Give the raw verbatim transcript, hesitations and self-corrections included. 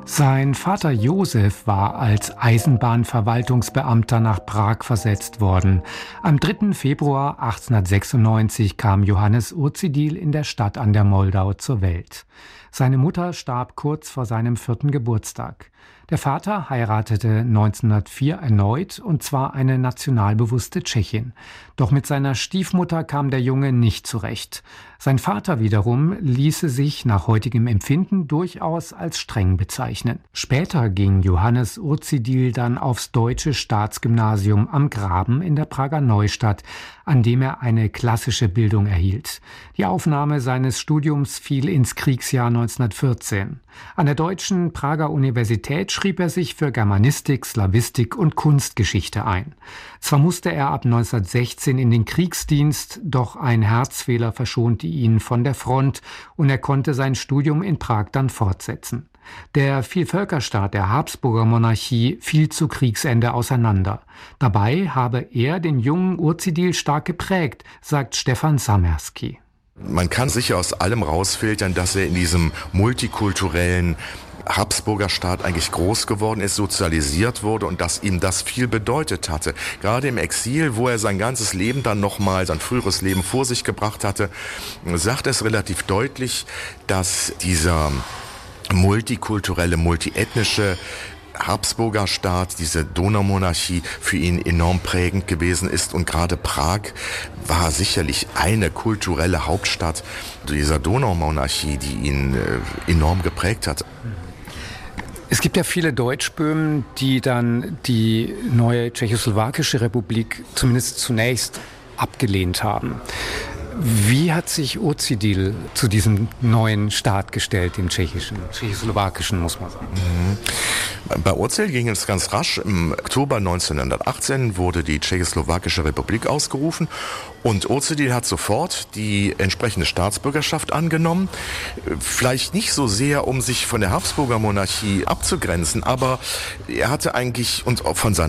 Sein Vater Josef war als Eisenbahnverwaltungsbeamter nach Prag versetzt worden. Am dritten Februar achtzehnhundertsechsundneunzig kam Johannes Urzidil in der Stadt an der Moldau zur Welt. Seine Mutter starb kurz vor seinem vierten Geburtstag. Der Vater heiratete neunzehnhundertvier erneut, und zwar eine nationalbewusste Tschechin. Doch mit seiner Stiefmutter kam der Junge nicht zurecht. Sein Vater wiederum ließe sich nach heutigem Empfinden durchaus als streng bezeichnen. Später ging Johannes Urzidil dann aufs Deutsche Staatsgymnasium am Graben in der Prager Neustadt, an dem er eine klassische Bildung erhielt. Die Aufnahme seines Studiums fiel ins Kriegsjahr neunzehnhundertvierzehn. An der Deutschen Prager Universität schrieb er sich für Germanistik, Slawistik und Kunstgeschichte ein. Zwar musste er ab neunzehnhundertsechzehn in den Kriegsdienst, doch ein Herzfehler verschonte ihn von der Front und er konnte sein Studium in Prag dann fortsetzen. Der Vielvölkerstaat der Habsburger Monarchie fiel zu Kriegsende auseinander. Dabei habe er den jungen Urzidil stark geprägt, sagt Stefan Samerski. Man kann sicher aus allem rausfiltern, dass er in diesem multikulturellen Habsburger Staat eigentlich groß geworden ist, sozialisiert wurde und dass ihm das viel bedeutet hatte. Gerade im Exil, wo er sein ganzes Leben dann nochmal, sein früheres Leben vor sich gebracht hatte, sagt es relativ deutlich, dass dieser multikulturelle, multiethnische Habsburger Staat, diese Donaumonarchie für ihn enorm prägend gewesen ist, und gerade Prag war sicherlich eine kulturelle Hauptstadt dieser Donaumonarchie, die ihn äh, enorm geprägt hat. Es gibt ja viele Deutschböhmen, die dann die neue Tschechoslowakische Republik zumindest zunächst abgelehnt haben. Wie hat sich Urzidil zu diesem neuen Staat gestellt, dem tschechischen, tschechoslowakischen, muss man sagen? Mhm. Bei Urzidil ging es ganz rasch. Im Oktober neunzehnhundertachtzehn wurde die Tschechoslowakische Republik ausgerufen und Urzidil hat sofort die entsprechende Staatsbürgerschaft angenommen. Vielleicht nicht so sehr, um sich von der Habsburger Monarchie abzugrenzen, aber er hatte eigentlich, und von seiner